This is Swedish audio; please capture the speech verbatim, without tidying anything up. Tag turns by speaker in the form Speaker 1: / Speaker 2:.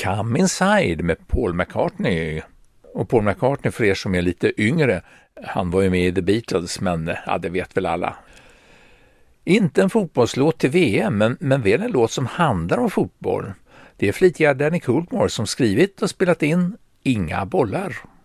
Speaker 1: Come Inside med Paul McCartney. Och Paul McCartney, för er som är lite yngre, han var ju med i The Beatles, men ja, det vet väl alla. Inte en fotbollslåt till V M, men, men väl en låt som handlar om fotboll. Det är flitiga Danny Coulthard som skrivit och spelat in Inga bollar.